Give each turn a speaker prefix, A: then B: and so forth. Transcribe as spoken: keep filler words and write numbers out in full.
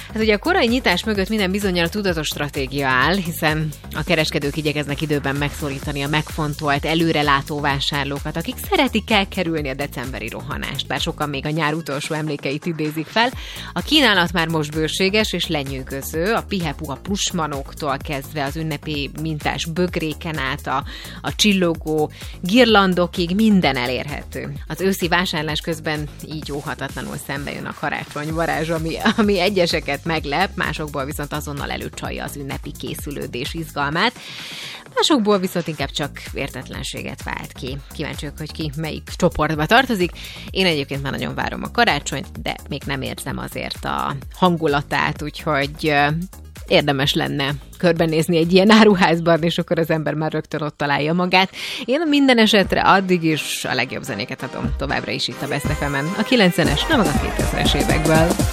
A: Hát ugye a korai nyitás mögött minden bizonnyal a tudatos stratégia áll, hiszen a kereskedők igyekeznek időben megszorítani a megfontolt, előrelátó vásárlókat, akik szeretik elkerülni a decemberi rohanást, bár sokan még a nyár utolsó emlékeit idézik fel. A kínálat már most bőséges és lenyűgöző, a pihepuha plusmanoktól kezdve az ünnepi mintás bögréken át a, a csillogó girlandokig minden elérhető. Az őszi vásárlás közben így óhatatlanul szembe jön a karácsony varázs, ami, ami egyeseket meglep, másokból viszont azonnal előcsalja az ünnepi készülődés izgalmát. Másokból viszont inkább csak értetlenséget vált ki. Kíváncsiak, hogy ki melyik csoportba tartozik. Én egyébként már nagyon várom a karácsonyt, de még nem érzem azért a hangulatát, úgyhogy érdemes lenne körbenézni egy ilyen áruházban, és akkor az ember már rögtön ott találja magát. Én minden esetre addig is a legjobb zenéket adom továbbra is itt a Best ef emen. A kilencvenes, nem az a kétezres évekből.